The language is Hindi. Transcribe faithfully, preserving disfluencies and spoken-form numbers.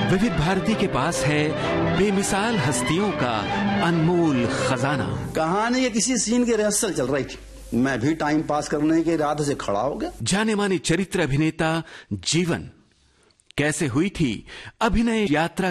विविध भारती के पास है बेमिसाल हस्तियों का अनमोल खजाना। कहानी के किसी सीन की रिहर्सल चल रही थी, मैं भी टाइम पास करने के इरादे से खड़ा हो गया। जाने माने चरित्र अभिनेता जीवन कैसे हुई थी अभिनय यात्रा